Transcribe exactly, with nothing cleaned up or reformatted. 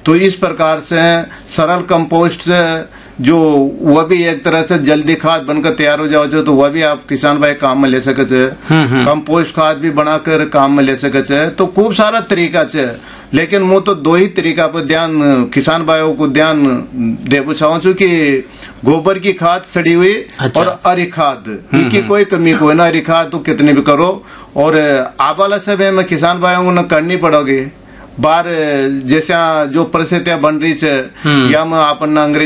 तो इस प्रकार से सरल कंपोस्ट से जो वह भी एक तरह से जल्दी खाद बनकर तैयार हो जाओ तो वह भी आप किसान भाई काम में ले सके छे। कंपोस्ट खाद भी बनाकर काम में ले सके छे। तो खूब सारा तरीका छे, लेकिन मैं तो दो ही तरीका पर ध्यान किसान भाइयों को ध्यान देना चाहूँ छू कि गोबर की खाद सड़ी हुई अच्छा। और हरी खाद की कोई कमी कोई ना, हरी खाद तो कितनी भी करो। और आवाला समय में किसान भाइयों को करनी पड़ोगी बार जैसा जो परिस्थितियां बन रही है या में अपन अंग्रेजी